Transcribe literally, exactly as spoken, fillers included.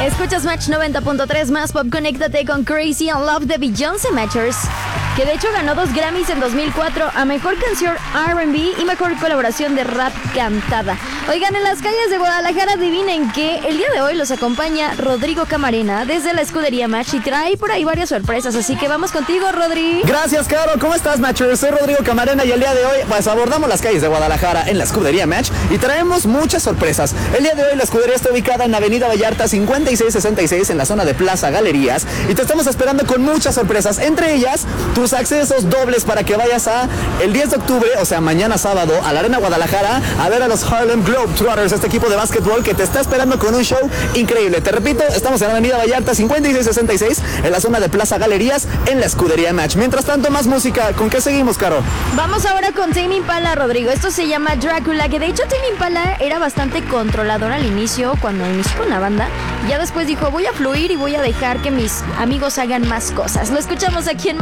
Escuchas Match noventa punto tres más pop. Conéctate con Crazy in Love de Beyoncé Matchers, que de hecho ganó dos Grammys en dos mil cuatro a Mejor Canción R and B y Mejor Colaboración de Rap Cantada. Oigan, en las calles de Guadalajara, adivinen que el día de hoy los acompaña Rodrigo Camarena desde la escudería Match y trae por ahí varias sorpresas, así que vamos contigo, Rodri. Gracias, Caro. ¿Cómo estás, Matchers? Soy Rodrigo Camarena y el día de hoy pues abordamos las calles de Guadalajara en la escudería Match y traemos muchas sorpresas. El día de hoy la escudería está ubicada en Avenida Vallarta cincuenta y seis sesenta y seis en la zona de Plaza Galerías y te estamos esperando con muchas sorpresas, entre ellas tus accesos dobles para que vayas a el diez de octubre, o sea mañana sábado, a la Arena Guadalajara a ver a los Harlem Globetrotters, este equipo de básquetbol que te está esperando con un show increíble. Te repito, estamos en Avenida Vallarta cincuenta y seis sesenta y seis en la zona de Plaza Galerías en la escudería Match. Mientras tanto, más música. ¿Con qué seguimos, Caro? Vamos ahora con Tame Impala, Rodrigo. Esto se llama Drácula, que de hecho Tame Impala era bastante controlador al inicio cuando inició con la banda. Ya después dijo, voy a fluir y voy a dejar que mis amigos hagan más cosas. Lo escuchamos aquí en